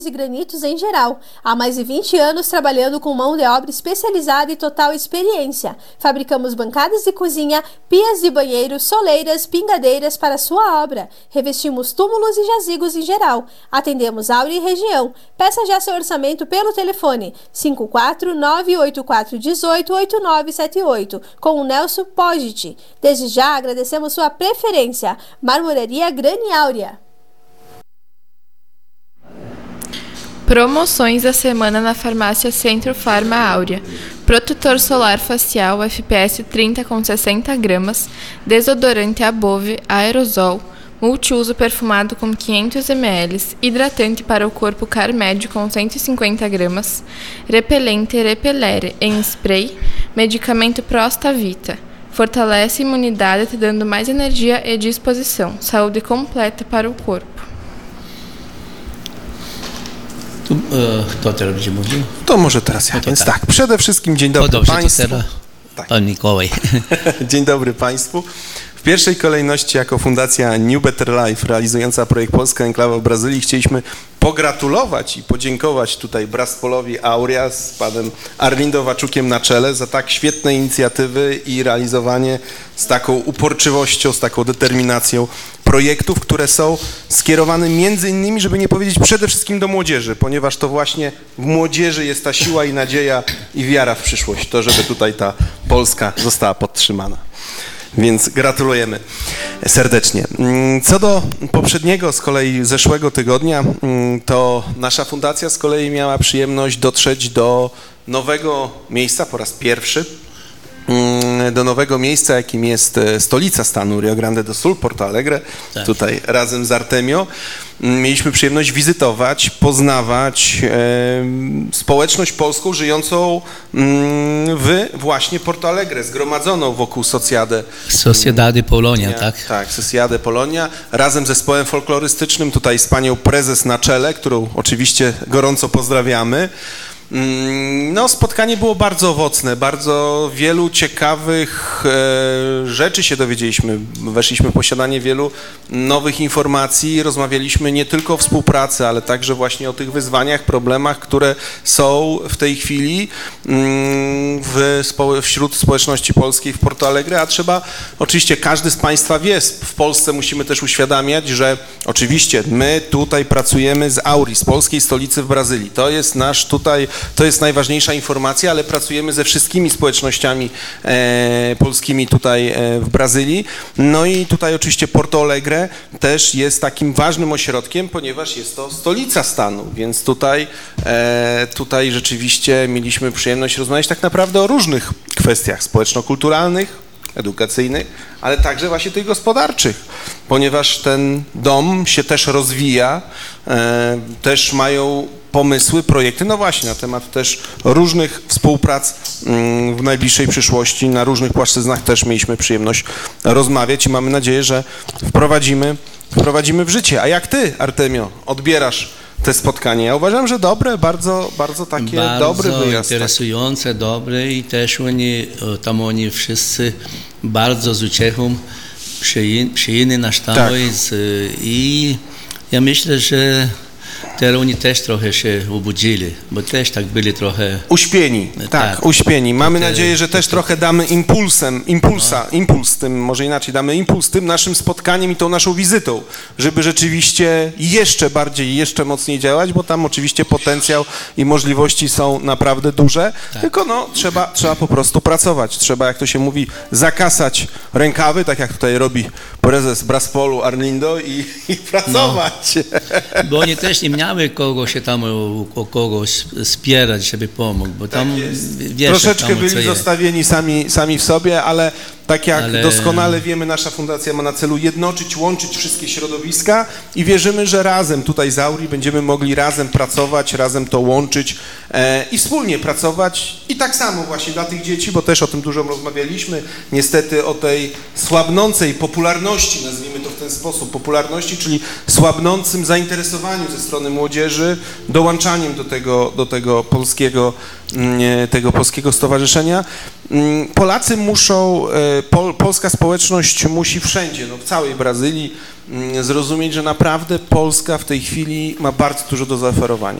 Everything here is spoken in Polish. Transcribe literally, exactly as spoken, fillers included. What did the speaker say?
e granitos em geral. Há mais de vinte anos trabalhando com mão de obra especializada e total experiência. Fabricamos bancadas de cozinha, pias de banheiro, soleiras, pingadeiras para sua obra. Revestimos túmulos e jazigos em geral. Atendemos Áurea e região. Peça já seu orçamento pelo telefone cinco quatro nove oito quatro um oito oito nove sete oito com o Nelson Pogit. Desde já agradecemos sua preferência. Marmoraria Grani Áurea. Promoções da semana na farmácia Centro Farma Áurea. Protetor solar facial F P S trinta com sessenta gramas, desodorante Above aerosol, multiuso perfumado com quinhentos mililitros, hidratante para o corpo Carmédio com cento e cinquenta gramas, repelente Repelere em spray, medicamento Prostavita. Fortalece a imunidade, te dando mais energia e disposição. Saúde completa para o corpo. To teraz będzie mówił? To może teraz ja. No to Więc tak. tak, przede wszystkim dzień dobry O, dobrze, Państwu. to teraz Tak. pan Mikołaj. Dzień dobry Państwu. W pierwszej kolejności jako Fundacja New Better Life realizująca projekt Polska Enklawa w Brazylii chcieliśmy pogratulować i podziękować tutaj Braspolowi Áurea z panem Arlindo Waczukiem na czele za tak świetne inicjatywy i realizowanie z taką uporczywością, z taką determinacją projektów, które są skierowane między innymi, żeby nie powiedzieć przede wszystkim do młodzieży, ponieważ to właśnie w młodzieży jest ta siła i nadzieja i wiara w przyszłość, to żeby tutaj ta Polska została podtrzymana. Więc gratulujemy serdecznie. Co do poprzedniego, z kolei zeszłego tygodnia, to nasza fundacja z kolei miała przyjemność dotrzeć do nowego miejsca po raz pierwszy, do nowego miejsca, jakim jest stolica stanu Rio Grande do Sul, Porto Alegre, tak. Tutaj razem z Artemio. Mieliśmy przyjemność wizytować, poznawać e, społeczność polską żyjącą mm, w właśnie Porto Alegre, zgromadzoną wokół Sociedade. Sociedade Polonia, tak? Tak, Sociedade Polonia, razem z zespołem folklorystycznym, tutaj z panią prezes na czele, którą oczywiście gorąco pozdrawiamy. No, spotkanie było bardzo owocne, bardzo wielu ciekawych e, rzeczy się dowiedzieliśmy, weszliśmy w posiadanie wielu nowych informacji, rozmawialiśmy nie tylko o współpracy, ale także właśnie o tych wyzwaniach, problemach, które są w tej chwili mm, w, wśród społeczności polskiej w Porto Alegre, a trzeba, oczywiście każdy z Państwa wie, w Polsce musimy też uświadamiać, że oczywiście my tutaj pracujemy z Auri, z polskiej stolicy w Brazylii, to jest nasz tutaj To jest najważniejsza informacja, ale pracujemy ze wszystkimi społecznościami e, polskimi tutaj e, w Brazylii. No i tutaj oczywiście Porto Alegre też jest takim ważnym ośrodkiem, ponieważ jest to stolica stanu, więc tutaj, e, tutaj rzeczywiście mieliśmy przyjemność rozmawiać tak naprawdę o różnych kwestiach społeczno-kulturalnych, edukacyjnych, ale także właśnie tych gospodarczych, ponieważ ten dom się też rozwija, e, też mają pomysły, projekty, no właśnie, na temat też różnych współprac mm, w najbliższej przyszłości, na różnych płaszczyznach też mieliśmy przyjemność rozmawiać i mamy nadzieję, że wprowadzimy, wprowadzimy w życie. A jak ty, Artemio, odbierasz te spotkanie? Ja uważam, że dobre, bardzo, bardzo takie bardzo dobry wyjazd. Bardzo interesujące, dobre i też oni, tam oni wszyscy bardzo z uciechą przyjęli nasz tam tak. I ja myślę, że teraz oni też trochę się obudzili, bo też tak byli trochę... Uśpieni, tak, tak. uśpieni. Mamy te, nadzieję, że też te, trochę damy impulsem, impulsa, no. impuls tym, może inaczej, damy impuls tym naszym spotkaniem i tą naszą wizytą, żeby rzeczywiście jeszcze bardziej, jeszcze mocniej działać, bo tam oczywiście potencjał i możliwości są naprawdę duże, tak. tylko no, trzeba, trzeba po prostu pracować. Trzeba, jak to się mówi, zakasać rękawy, tak jak tutaj robi prezes Braspolu Arlindo i, i pracować. No. Bo oni też nie miały kogo się tam o, o kogoś wspierać, żeby pomógł, bo tam tak wiesz, troszeczkę tam, byli zostawieni sami, sami w sobie, ale tak jak ale... doskonale wiemy, nasza fundacja ma na celu jednoczyć, łączyć wszystkie środowiska i wierzymy, że razem tutaj z Auri będziemy mogli razem pracować, razem to łączyć e, i wspólnie pracować i tak samo właśnie dla tych dzieci, bo też o tym dużo rozmawialiśmy, niestety o tej słabnącej popularności, nazwijmy to w ten ten sposób popularności, czyli słabnącym zainteresowaniu ze strony młodzieży, dołączaniem do tego, do tego polskiego, tego polskiego stowarzyszenia. Polacy muszą, pol, polska społeczność musi wszędzie, no w całej Brazylii zrozumieć, że naprawdę Polska w tej chwili ma bardzo dużo do zaoferowania.